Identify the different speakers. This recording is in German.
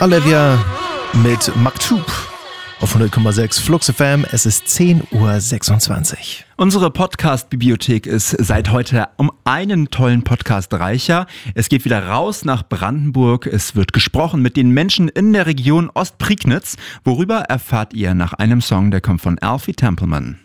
Speaker 1: Olivia mit Maktub auf 100,6 Flux FM. Es ist 10.26 Uhr.
Speaker 2: Unsere Podcast-Bibliothek ist seit heute um einen tollen Podcast reicher. Es geht wieder raus nach Brandenburg. Es wird gesprochen mit den Menschen in der Region Ostprignitz. Worüber erfahrt ihr nach einem Song, der kommt von Alfie Templeman.